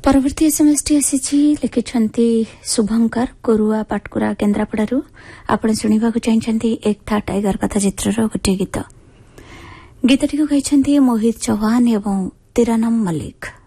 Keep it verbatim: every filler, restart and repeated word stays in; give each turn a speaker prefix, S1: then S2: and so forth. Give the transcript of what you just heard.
S1: परवर्ती SMS T आसी लिखिछंती शुभंकर कोरुआ पाटकुरा केन्द्रापड़ारू आपण शुणिबाकू चाहते एक था टाइगर कथा चित्रर गोटे गीत गीतटी गाइछंती मोहित चौहान एवं तिरानम मलिक।